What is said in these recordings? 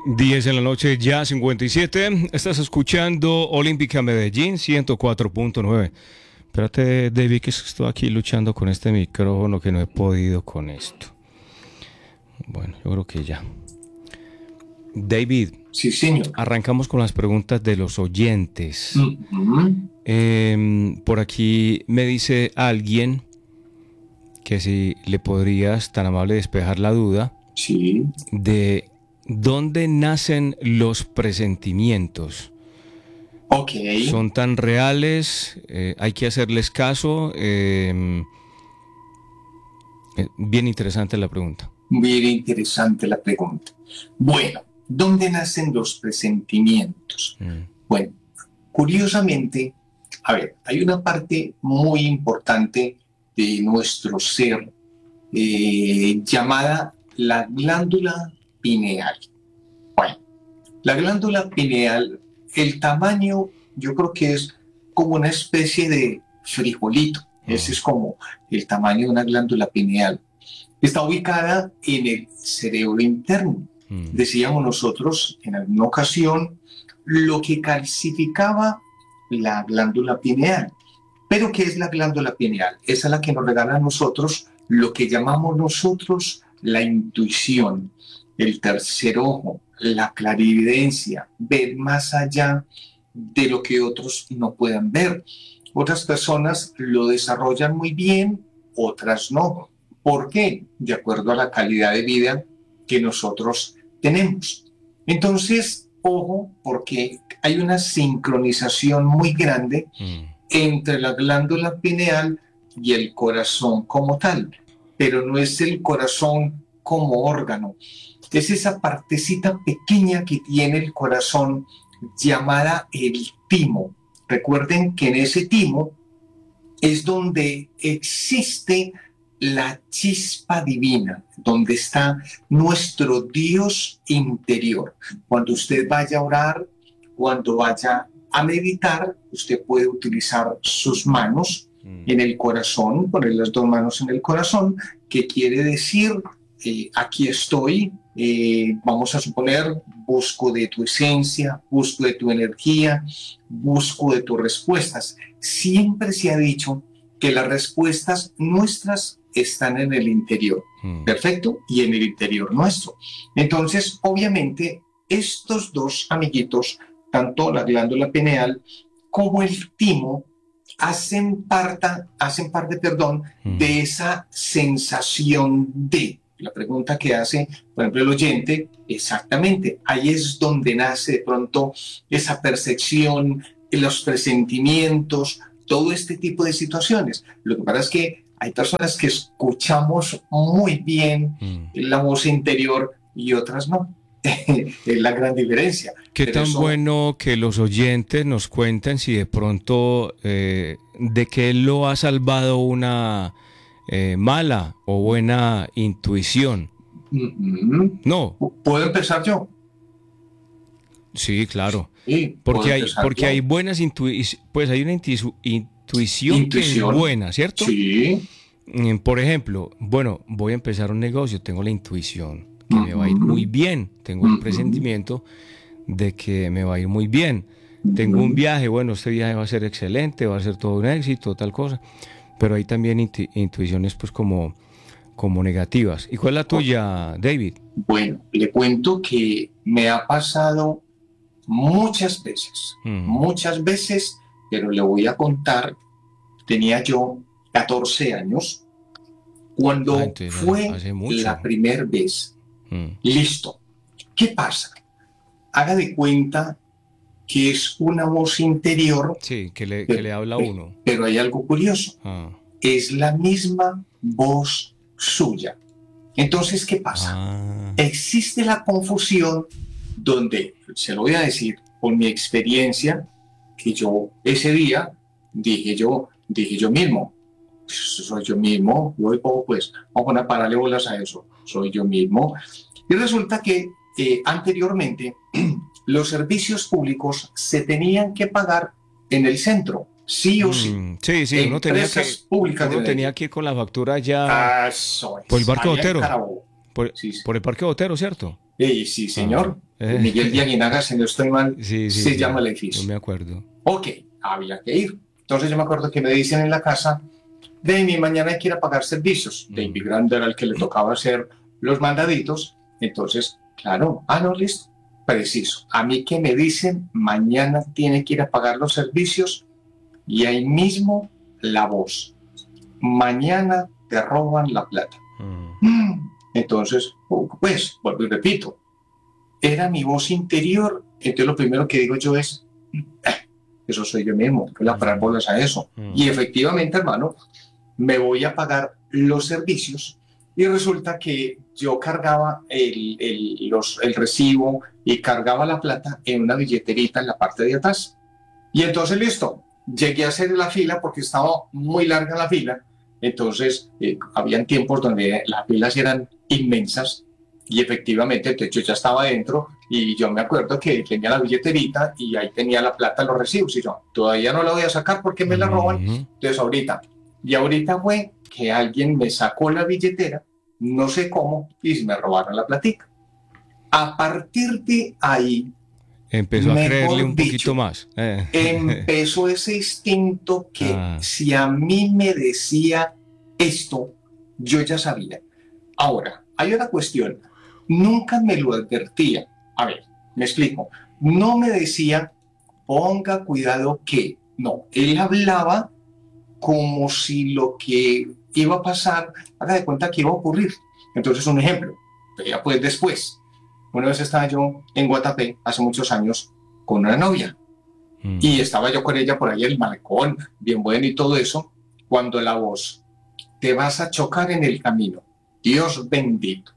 10 en la noche, ya 57. Estás escuchando Olímpica Medellín 104.9. Espérate, David, que estoy aquí luchando con este micrófono que no he podido con esto. Bueno, yo creo que ya. David. Sí, señor. Arrancamos con las preguntas de los oyentes. Por aquí me dice alguien que si le podrías, tan amable, despejar la duda. Sí. De dónde nacen los presentimientos. Ok. ¿Son tan reales? ¿Hay que hacerles caso? Bien interesante la pregunta. Bien interesante la pregunta. Bueno, ¿dónde nacen los presentimientos? Bueno, curiosamente, a ver, hay una parte muy importante de nuestro ser llamada la glándula pineal. Bueno, la glándula pineal, el tamaño, yo creo que es como una especie de frijolito. Ese es como el tamaño de una glándula pineal. Está ubicada en el cerebro interno. Decíamos nosotros en alguna ocasión lo que calcificaba la glándula pineal. ¿Pero qué es la glándula pineal? Esa es la que nos regala a nosotros lo que llamamos nosotros la intuición, el tercer ojo, la clarividencia, ver más allá de lo que otros no puedan ver. Otras personas lo desarrollan muy bien, otras no. ¿Por qué? De acuerdo a la calidad de vida que nosotros tenemos. Entonces, ojo, porque hay una sincronización muy grande entre la glándula pineal y el corazón como tal, pero no es el corazón como órgano, es esa partecita pequeña que tiene el corazón llamada el timo. Recuerden que en ese timo es donde existe la chispa divina, donde está nuestro Dios interior. Cuando usted vaya a orar, cuando vaya a meditar, usted puede utilizar sus manos en el corazón, poner las dos manos en el corazón, que quiere decir, aquí estoy, vamos a suponer, busco de tu esencia, busco de tu energía, busco de tus respuestas. Siempre se ha dicho que las respuestas nuestras están en el interior, perfecto, y en el interior nuestro. Entonces, obviamente, estos dos amiguitos, tanto la glándula pineal como el timo, hacen parte, de esa sensación de. La pregunta que hace, por ejemplo, el oyente, exactamente, ahí es donde nace de pronto esa percepción, los presentimientos, todo este tipo de situaciones. Lo que pasa es que hay personas que escuchamos muy bien la voz interior y otras no. Es la gran diferencia. Qué tan bueno que los oyentes nos cuenten si de pronto de qué lo ha salvado una mala o buena intuición. No. ¿Puedo empezar yo? Sí, claro. Sí, porque hay buenas intuiciones, pues hay una intuición que es buena, ¿cierto? Sí. Por ejemplo, bueno, voy a empezar un negocio, tengo la intuición que me va a ir muy bien, tengo el presentimiento de que me va a ir muy bien, tengo un viaje, bueno, este viaje va a ser excelente, va a ser todo un éxito, tal cosa, pero hay también intuiciones pues como negativas. ¿Y cuál es la tuya, David? Bueno, le cuento que me ha pasado muchas veces, pero le voy a contar, tenía yo 14 años, cuando fue la primera vez. Listo. ¿Qué pasa? Haga de cuenta que es una voz interior. Sí, que le habla a uno. Pero hay algo curioso. Es la misma voz suya. Entonces, ¿qué pasa? Existe la confusión donde, se lo voy a decir por mi experiencia, que yo ese día dije yo mismo, soy yo mismo, pues vamos a pararle bolas a eso, soy yo mismo. Y resulta que anteriormente los servicios públicos se tenían que pagar en el centro, sí o sí. Sí, uno tenía que ir con la factura ya por el Parque Botero. Por el Parque Botero, ¿cierto? Sí, señor. Miguel de Aguinaga, si no estoy mal, Sí, sí, se sí, llama el no edificio. me acuerdo. Ok, había que ir. Entonces yo me acuerdo que me dicen en la casa, mi mañana hay que ir a pagar servicios. De Mm. Grande era el que le tocaba hacer los mandaditos. Entonces, claro, no, listo, preciso. A mí que me dicen, mañana tiene que ir a pagar los servicios y ahí mismo la voz. Mañana te roban la plata. Entonces, pues, vuelvo y repito, era mi voz interior. Entonces lo primero que digo yo es, eso soy yo mismo, voy a parar bolas a eso. Y efectivamente, hermano, me voy a pagar los servicios y resulta que yo cargaba el recibo y cargaba la plata en una billeterita en la parte de atrás. Y entonces, listo, llegué a hacer la fila porque estaba muy larga la fila. Entonces, habían tiempos donde las filas eran inmensas y efectivamente, de hecho, ya estaba dentro y yo me acuerdo que tenía la billeterita y ahí tenía la plata, los recibos y yo todavía no la voy a sacar porque me la roban. Entonces, ahorita fue que alguien me sacó la billetera, no sé cómo, y me robaron la platica. A partir de ahí, Empezó a creerle mejor un poquito dicho, más. empezó ese instinto que si a mí me decía esto, yo ya sabía. Ahora, hay una cuestión. Nunca me lo advertía. A ver, me explico. No me decía, ponga cuidado que. No, él hablaba como si lo que iba a pasar, haga de cuenta que iba a ocurrir. Entonces, un ejemplo. Ya pues después. Una vez estaba yo en Guatapé, hace muchos años, con una novia. Y estaba yo con ella por ahí en el malecón, bien bueno y todo eso, cuando la voz, te vas a chocar en el camino. Dios bendito.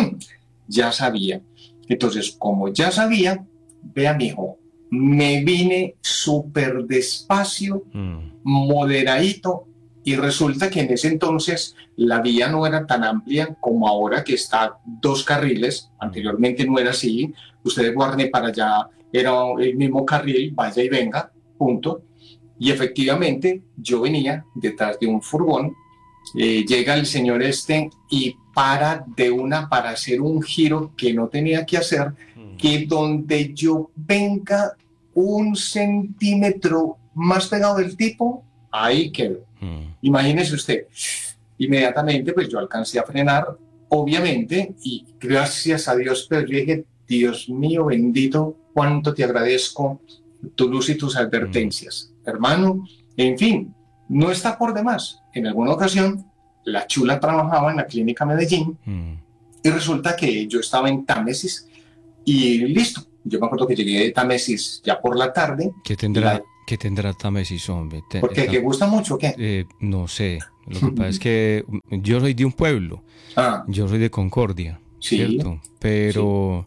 Ya sabía. Entonces, como ya sabía, vea, mijo, me vine súper despacio, moderadito, y resulta que en ese entonces la vía no era tan amplia como ahora que está 2 carriles. Anteriormente no era así. Ustedes guarden para allá, era el mismo carril, vaya y venga, punto. Y efectivamente yo venía detrás de un furgón, llega el señor y para de una para hacer un giro que no tenía que hacer, que donde yo venga 1 centímetro más pegado del tipo, ahí quedó. Imagínese usted, inmediatamente pues yo alcancé a frenar, obviamente, y gracias a Dios, pero yo dije, Dios mío bendito, cuánto te agradezco tu luz y tus advertencias. Hermano, en fin, no está por demás. En alguna ocasión, la chula trabajaba en la clínica Medellín y resulta que yo estaba en Támesis y listo. Yo me acuerdo que llegué de Támesis ya por la tarde. ¿Qué tendrá Támesis, hombre? ¿Por qué? ¿Te gusta mucho o qué? No sé. Lo que pasa es que yo soy de un pueblo. Yo soy de Concordia, ¿cierto? Pero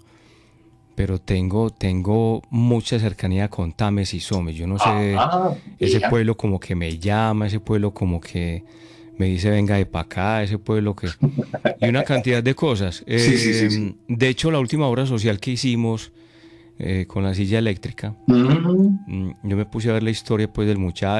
tengo mucha cercanía con Támesis, hombre. Yo no sé, ese pueblo como que me llama, ese pueblo como que me dice venga de para acá, ese pueblo que... Y una cantidad de cosas. Sí. De hecho, la última obra social que hicimos con la silla eléctrica, yo me puse a ver la historia pues del muchacho.